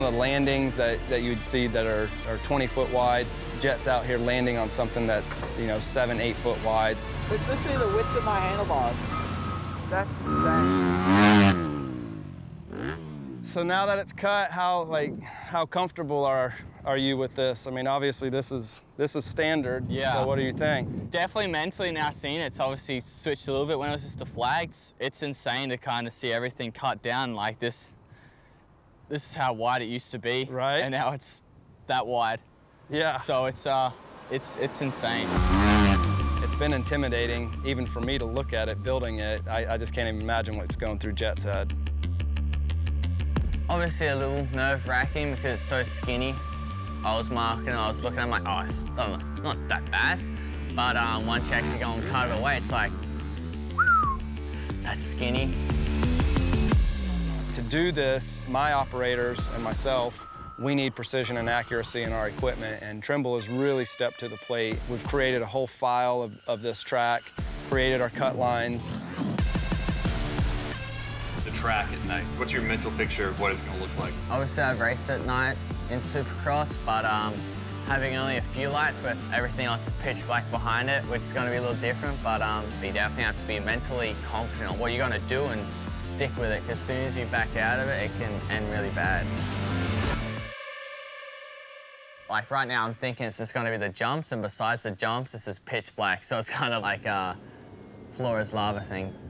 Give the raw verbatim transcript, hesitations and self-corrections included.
The landings that, that you'd see that are, are twenty foot wide, jets out here landing on something that's, you know, seven, eight foot wide. It's literally the width of my handlebars. That's insane. So now that it's cut, how like how comfortable are are you with this? I mean, obviously this is this is standard. Yeah. So what do you think? Definitely mentally now seeing it, it's obviously switched a little bit when it was just the flags. It's insane to kind of see everything cut down like this. This is how wide it used to be. Right. And now it's that wide. Yeah. So it's uh it's it's insane. It's been intimidating, even for me to look at it, building it. I, I just can't even imagine what's going through Jet's head. Obviously a little nerve-wracking because it's so skinny. I was marking, I was looking, I'm like, oh, it's not, not that bad. But um, once you actually go and cut it away, it's like, that's skinny. To do this, my operators and myself, we need precision and accuracy in our equipment, and Trimble has really stepped to the plate. We've created a whole file of, of this track, created our cut lines. The track at night, what's your mental picture of what it's going to look like? Obviously, I've raced at night in Supercross, but um, having only a few lights, where it's everything else is pitch black behind it, which is going to be a little different, but um, you definitely have to be mentally confident on what you're going to do and stick with it, because as soon as you back out of it, it can end really bad. Like right now, I'm thinking it's just going to be the jumps, and besides the jumps, this is pitch black, so it's kind of like a floor is lava thing.